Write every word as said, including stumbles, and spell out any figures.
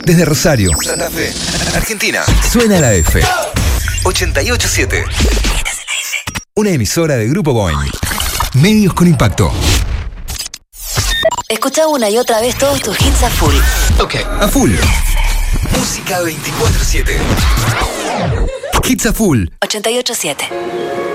Desde Rosario, Santa Fe, Argentina. Suena la F. ochenta y ocho siete. Una emisora de Grupo Boing. Medios con impacto. Escucha una y otra vez todos tus hits a full. Ok, a full. Música veinticuatro siete. Hits a full. ochenta y ocho siete.